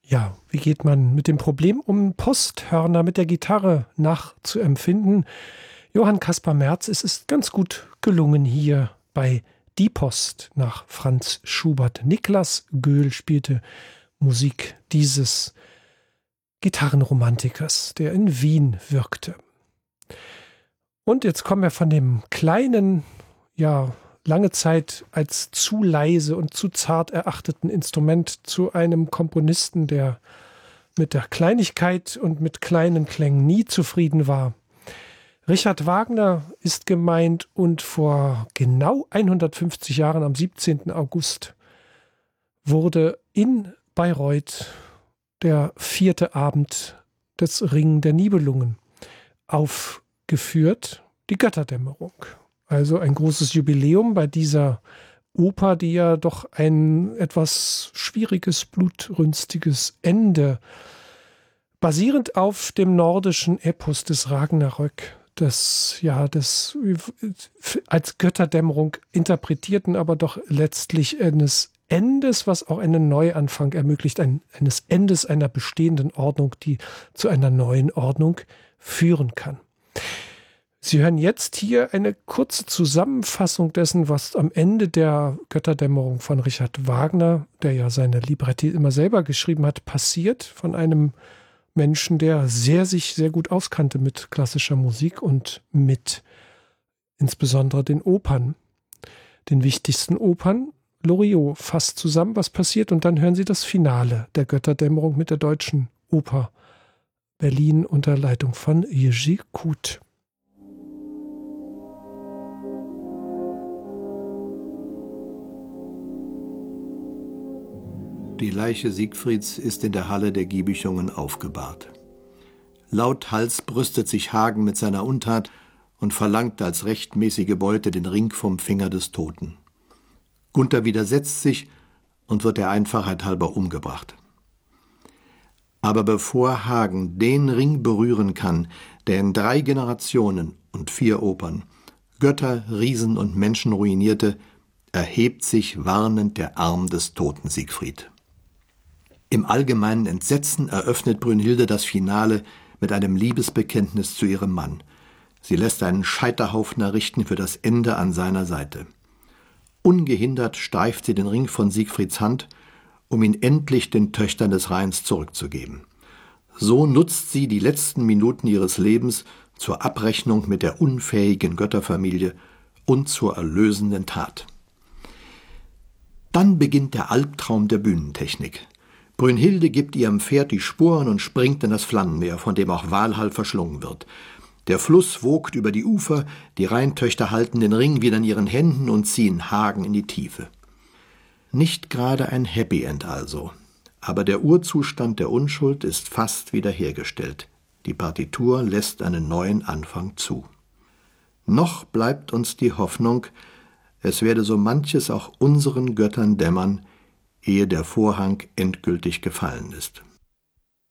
Ja, wie geht man mit dem Problem um, Posthörner mit der Gitarre nachzuempfinden? Johann Caspar Merz, es ist ganz gut gelungen hier bei Die Post nach Franz Schubert. Niklas Göhl spielte Musik dieses Gitarrenromantikers, der in Wien wirkte. Und jetzt kommen wir von dem kleinen, lange Zeit als zu leise und zu zart erachteten Instrument zu einem Komponisten, der mit der Kleinigkeit und mit kleinen Klängen nie zufrieden war. Richard Wagner ist gemeint und vor genau 150 Jahren, am 17. August, wurde in Bayreuth der 4. Abend des Ring der Nibelungen aufgeführt, die Götterdämmerung. Also ein großes Jubiläum bei dieser Oper, die ja doch ein etwas schwieriges, blutrünstiges Ende, basierend auf dem nordischen Epos des Ragnarök, das als Götterdämmerung interpretierten, aber doch letztlich eines Endes, was auch einen Neuanfang ermöglicht, eines Endes einer bestehenden Ordnung, die zu einer neuen Ordnung führen kann. Sie hören jetzt hier eine kurze Zusammenfassung dessen, was am Ende der Götterdämmerung von Richard Wagner, der ja seine Libretti immer selber geschrieben hat, passiert, von einem Menschen, der sich sehr gut auskannte mit klassischer Musik und mit insbesondere den Opern, den wichtigsten Opern. Loriot fasst zusammen, was passiert, und dann hören Sie das Finale der Götterdämmerung mit der Deutschen Oper Berlin unter Leitung von Jiří Kut. Die Leiche Siegfrieds ist in der Halle der Giebichungen aufgebahrt. Lauthals brüstet sich Hagen mit seiner Untat und verlangt als rechtmäßige Beute den Ring vom Finger des Toten. Gunther widersetzt sich und wird der Einfachheit halber umgebracht. Aber bevor Hagen den Ring berühren kann, der in 3 Generationen und 4 Opern Götter, Riesen und Menschen ruinierte, erhebt sich warnend der Arm des toten Siegfried. Im allgemeinen Entsetzen eröffnet Brünnhilde das Finale mit einem Liebesbekenntnis zu ihrem Mann. Sie lässt einen Scheiterhaufen errichten für das Ende an seiner Seite. Ungehindert streift sie den Ring von Siegfrieds Hand, um ihn endlich den Töchtern des Rheins zurückzugeben. So nutzt sie die letzten Minuten ihres Lebens zur Abrechnung mit der unfähigen Götterfamilie und zur erlösenden Tat. Dann beginnt der Albtraum der Bühnentechnik. Brünnhilde gibt ihrem Pferd die Sporen und springt in das Flammenmeer, von dem auch Walhall verschlungen wird. Der Fluss wogt über die Ufer, die Rheintöchter halten den Ring wieder in ihren Händen und ziehen Hagen in die Tiefe. Nicht gerade ein Happy End also, aber der Urzustand der Unschuld ist fast wiederhergestellt. Die Partitur lässt einen neuen Anfang zu. Noch bleibt uns die Hoffnung, es werde so manches auch unseren Göttern dämmern, ehe der Vorhang endgültig gefallen ist.